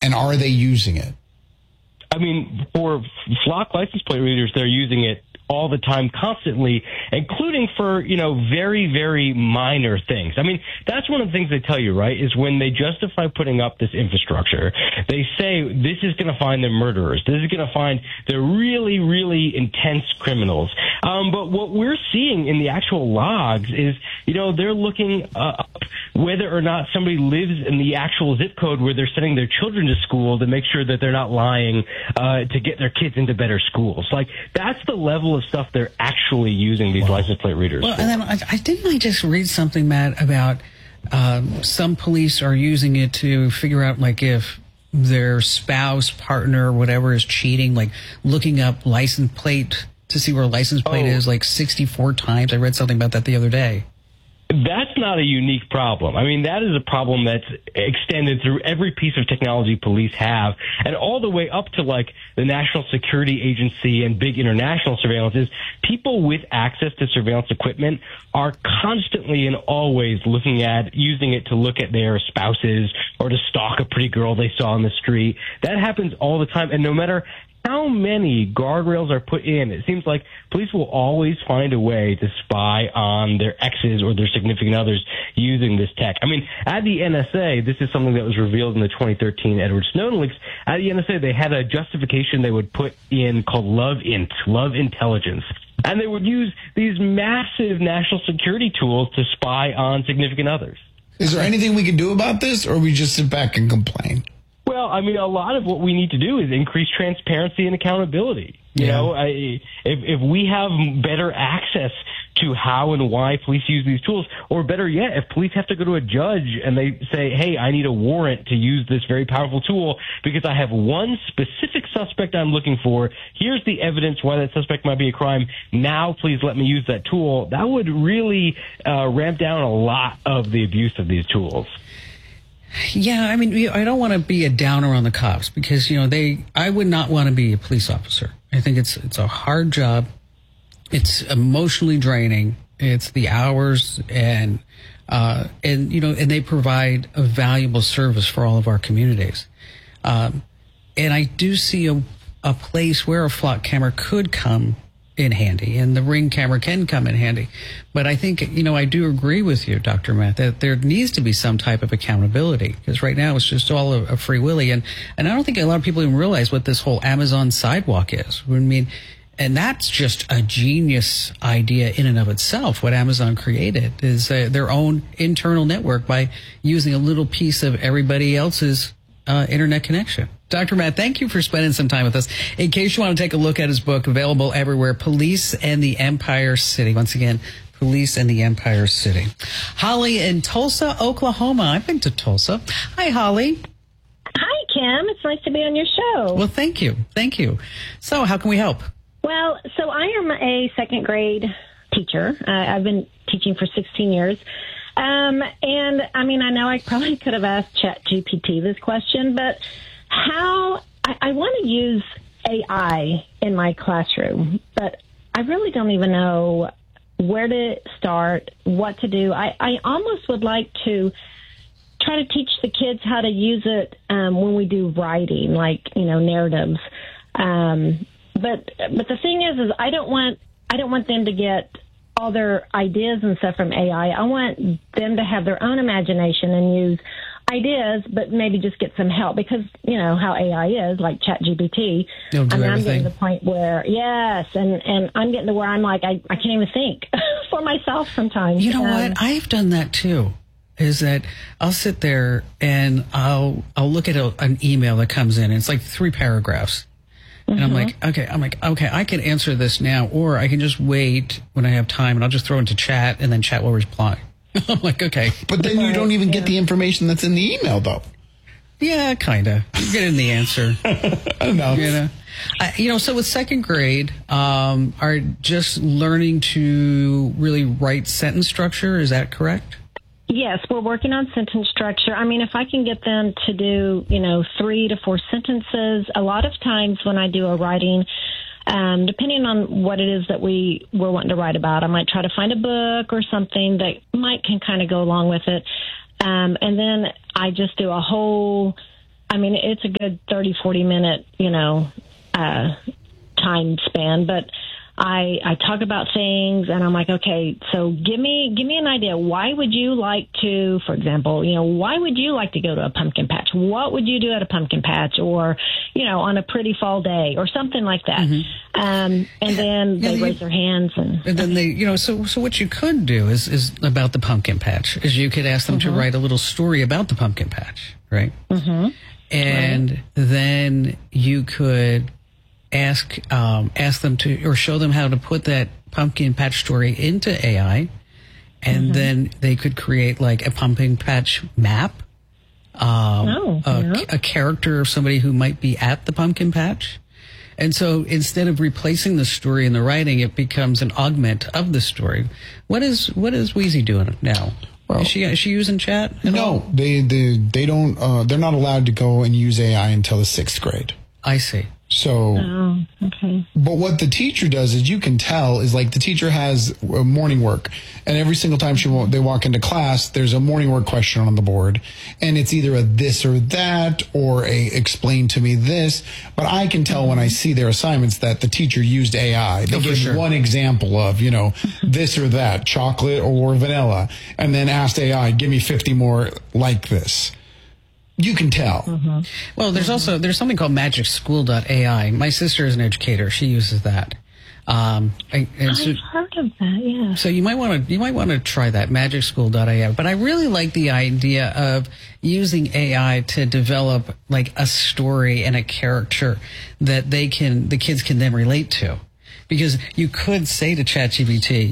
And are they using it? I mean, for flock license plate readers, they're using it all the time, constantly, including for, very, very minor things. I mean, that's one of the things they tell you, right, is when they justify putting up this infrastructure, they say this is going to find the murderers. This is going to find the really, really intense criminals. But what we're seeing in the actual logs is, they're looking up whether or not somebody lives in the actual zip code where they're sending their children to school to make sure that they're not lying to get their kids into better schools. Like, that's the level of stuff they're actually using these license plate readers for. And then didn't I just read something, Matt, about some police are using it to figure out, like, if their spouse, partner, whatever is cheating, like looking up license plate to see where a license plate is like 64 times. I read something about that the other day. That's not a unique problem. I mean, that is a problem that's extended through every piece of technology police have, and all the way up to, like, the National Security Agency and big international surveillance is people with access to surveillance equipment are constantly and always using it to look at their spouses or to stalk a pretty girl they saw on the street. That happens all the time, and no matter how many guardrails are put in, it seems like police will always find a way to spy on their exes or their significant others using this tech. I mean, at the NSA, this is something that was revealed in the 2013 Edward Snowden leaks. At the NSA, they had a justification they would put in called love intelligence. And they would use these massive national security tools to spy on significant others. Is there anything we can do about this, or we just sit back and complain? Well, I mean, a lot of what we need to do is increase transparency and accountability. If we have better access to how and why police use these tools, or better yet, if police have to go to a judge and they say, hey, I need a warrant to use this very powerful tool because I have one specific suspect I'm looking for. Here's the evidence why that suspect might be a crime. Now, please let me use that tool. That would really ramp down a lot of the abuse of these tools. Yeah, I mean, I don't want to be a downer on the cops because, I would not want to be a police officer. I think it's a hard job. It's emotionally draining. It's the hours and they provide a valuable service for all of our communities. And I do see a place where a flock camera could come in handy, and the Ring camera can come in handy. But I think, I do agree with you, Dr. Matt, that there needs to be some type of accountability, because right now it's just all a free willy. And I don't think a lot of people even realize what this whole Amazon sidewalk is. I mean, and that's just a genius idea in and of itself. What Amazon created is their own internal network by using a little piece of everybody else's internet connection. Dr. Matt, thank you for spending some time with us. In case you want to take a look at his book, available everywhere, Police and the Empire City. Once again, Police and the Empire City. Holly in Tulsa, Oklahoma. I've been to Tulsa. Hi, Holly. Hi, Kim. It's nice to be on your show. Well, thank you. Thank you. So how can we help? Well, so I am a second grade teacher. I've been teaching for 16 years. And I mean, I know I probably could have asked ChatGPT this question, but I want to use AI in my classroom, but I really don't even know where to start, what to do. I almost would like to try to teach the kids how to use it when we do writing, like, narratives. But the thing is I don't want them to get all their ideas and stuff from AI. I want them to have their own imagination and use ideas, but maybe just get some help, because how AI is, like ChatGPT. I'm getting to the point where, yes, and I'm getting to where I'm like, I can't even think for myself sometimes. You know what? I've done that too. Is that I'll sit there and I'll look at an email that comes in, and it's like 3 paragraphs. And I'm like, okay, I can answer this now, or I can just wait when I have time and I'll just throw it into chat and then chat will reply. I'm like, okay. But then you don't even get the information that's in the email, though. Yeah, kind of. You get in the answer. No. So with second grade, are just learning to really write sentence structure. Is that correct? Yes, we're working on sentence structure. I mean, if I can get them to do, 3 to 4 sentences, a lot of times when I do a writing, depending on what it is that we're wanting to write about, I might try to find a book or something that can kind of go along with it. And then I just do a whole I mean, it's a good 30, 40 minute, time span, but I talk about things and I'm like, okay, so give me an idea. Why would you like to, for example, why would you like to go to a pumpkin patch? What would you do at a pumpkin patch or, on a pretty fall day or something like that? Mm-hmm. And then they raise their hands and then they, so what you could do is about the pumpkin patch is you could ask them to write a little story about the pumpkin patch, right? Mm-hmm. And then you could ask them to, or show them how to put that pumpkin patch story into AI, and then they could create like a pumpkin patch map, a character of somebody who might be at the pumpkin patch. And so instead of replacing the story in the writing, it becomes an augment of the story. What is Wheezy doing now? Well, is she using chat at all? No, they don't. They're not allowed to go and use AI until the 6th grade. I see. So, okay. But what the teacher does is you can tell is like the teacher has morning work, and every single time they walk into class, there's a morning work question on the board, and it's either a this or that or a explain to me this. But I can tell when I see their assignments that the teacher used AI. They give one example of this or that, chocolate or vanilla, and then asked AI, give me 50 more like this. You can tell. Mm-hmm. Well, there's something called magicschool.ai. My sister is an educator. She uses that. I've heard of that, yeah. So you might want to try that, magicschool.ai. But I really like the idea of using AI to develop like a story and a character that the kids can then relate to. Because you could say to ChatGPT,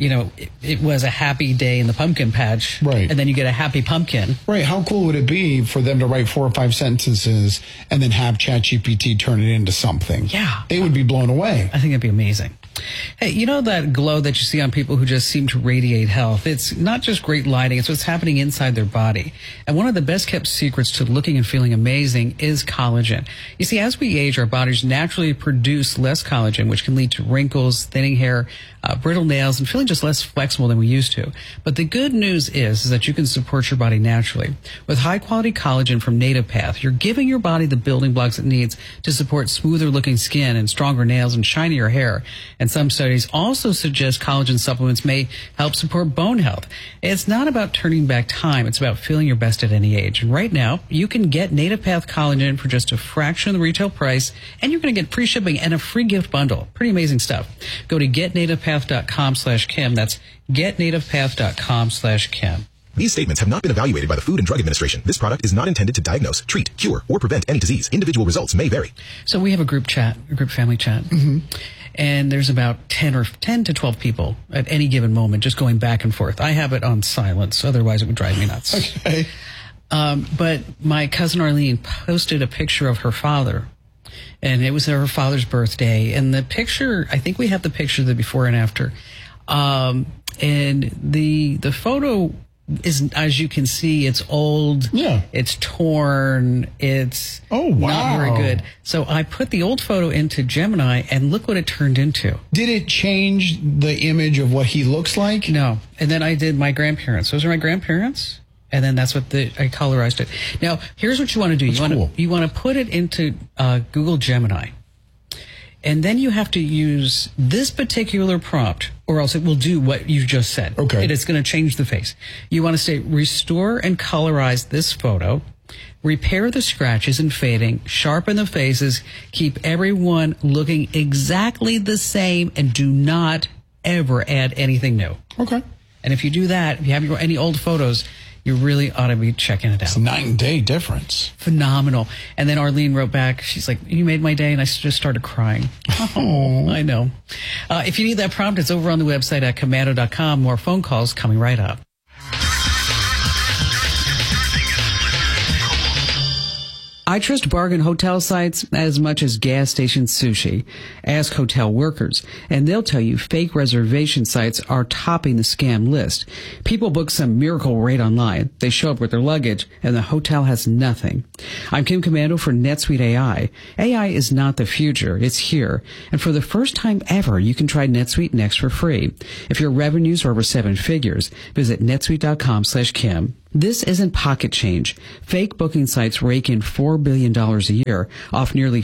it was a happy day in the pumpkin patch. Right. And then you get a happy pumpkin. Right. How cool would it be for them to write 4 or 5 sentences and then have ChatGPT turn it into something? Yeah. They would be blown away. I think it'd be amazing. Hey, that glow that you see on people who just seem to radiate health? It's not just great lighting. It's what's happening inside their body. And one of the best kept secrets to looking and feeling amazing is collagen. You see, as we age, our bodies naturally produce less collagen, which can lead to wrinkles, thinning hair, brittle nails, and feeling just less flexible than we used to. But the good news is that you can support your body naturally. With high-quality collagen from Native Path, you're giving your body the building blocks it needs to support smoother-looking skin and stronger nails and shinier hair. And some studies also suggest collagen supplements may help support bone health. It's not about turning back time. It's about feeling your best at any age. And right now, you can get Native Path collagen for just a fraction of the retail price, and you're going to get free shipping and a free gift bundle. Pretty amazing stuff. Go to getnativepath.com/Kim. That's getnativepath.com/Kim. These statements have not been evaluated by the Food and Drug Administration. This product is not intended to diagnose, treat, cure, or prevent any disease. Individual results may vary. So we have a group family chat. Mm-hmm. And there's about 10 to 12 people at any given moment just going back and forth. I have it on silence. Otherwise, it would drive me nuts. Okay. But my cousin Arlene posted a picture of her father. And it was her father's birthday. And the picture, I think we have the picture of the before and after. And the photo is, as you can see, it's old. Yeah. It's torn. It's not very good. So I put the old photo into Gemini, and look what it turned into. Did it change the image of what he looks like? No. And then I did my grandparents. Those are my grandparents. And then that's what I colorized it. Now, here's what you want to do. You want to put it into Google Gemini. And then you have to use this particular prompt, or else it will do what you just said. Okay. It's going to change the face. You want to say, restore and colorize this photo, repair the scratches and fading, sharpen the faces, keep everyone looking exactly the same, and do not ever add anything new. Okay. And if you do that, if you have any old photos, you really ought to be checking it out. It's a night and day difference. Phenomenal. And then Arlene wrote back, she's like, you made my day, and I just started crying. Oh, I know. If you need that prompt, it's over on the website at komando.com. More phone calls coming right up. I trust bargain hotel sites as much as gas station sushi. Ask hotel workers, and they'll tell you fake reservation sites are topping the scam list. People book some miracle rate online. They show up with their luggage, and the hotel has nothing. I'm Kim Komando for NetSuite AI. AI is not the future. It's here. And for the first time ever, you can try NetSuite Next for free. If your revenues are over 7 figures, visit netsuite.com/Kim. This isn't pocket change. Fake booking sites rake in $4 billion a year off nearly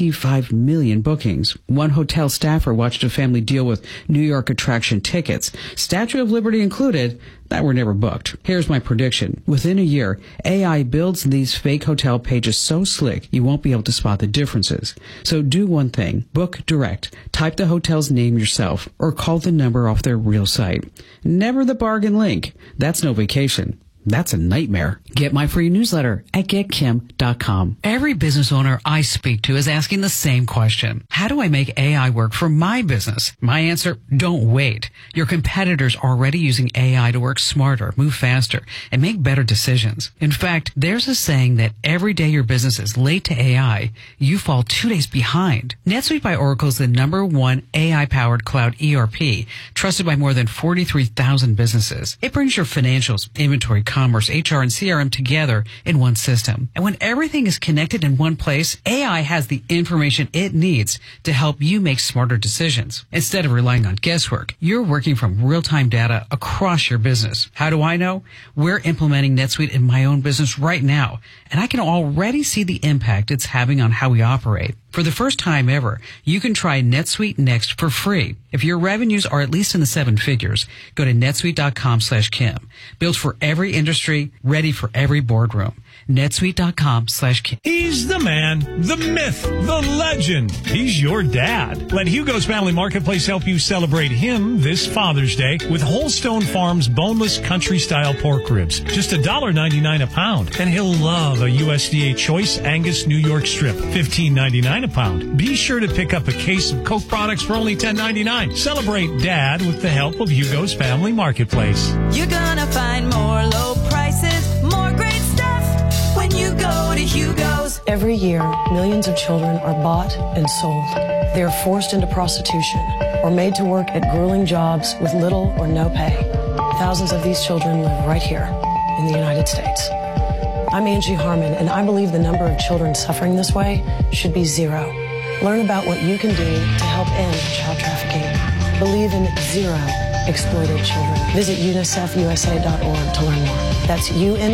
55 million bookings. One hotel staffer watched a family deal with New York attraction tickets, Statue of Liberty included, that were never booked. Here's my prediction. Within a year, AI builds these fake hotel pages so slick you won't be able to spot the differences. So do one thing. Book direct. Type the hotel's name yourself or call the number off their real site. Never the bargain link. That's no vacation. That's a nightmare. Get my free newsletter at getkim.com. Every business owner I speak to is asking the same question. How do I make AI work for my business? My answer, don't wait. Your competitors are already using AI to work smarter, move faster, and make better decisions. In fact, there's a saying that every day your business is late to AI, you fall 2 days behind. NetSuite by Oracle is the #1 AI-powered cloud ERP, trusted by more than 43,000 businesses. It brings your financials, inventory, commerce, HR, and CRM together in one system. And when everything is connected in one place, AI has the information it needs to help you make smarter decisions. Instead of relying on guesswork, you're working from real-time data across your business. How do I know? We're implementing NetSuite in my own business right now, and I can already see the impact it's having on how we operate. For the first time ever, you can try NetSuite Next for free. If your revenues are at least in the 7 figures, go to netsuite.com/Kim. Built for every industry, ready for every boardroom. netsuite.com/Kim. He's the man, the myth, the legend. He's your dad. Let Hugo's Family Marketplace help you celebrate him this Father's Day with Holstone Farms boneless country-style pork ribs. Just $1.99 a pound. And he'll love a USDA Choice Angus New York strip, $15.99 a pound. Be sure to pick up a case of Coke products for only $10.99. Celebrate Dad with the help of Hugo's Family Marketplace. You're gonna find more low prices, more great stuff when you go to Hugo's. Every year, millions of children are bought and sold. They are forced into prostitution or made to work at grueling jobs with little or no pay. Thousands of these children live right here in the United States. I'm Angie Harmon, and I believe the number of children suffering this way should be 0. Learn about what you can do to help end child trafficking. Believe in 0 exploited children. Visit UNICEFUSA.org to learn more. That's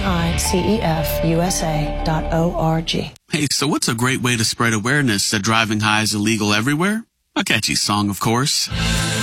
UNICEFUSA.org. Hey, so what's a great way to spread awareness that driving high is illegal everywhere? A catchy song, of course.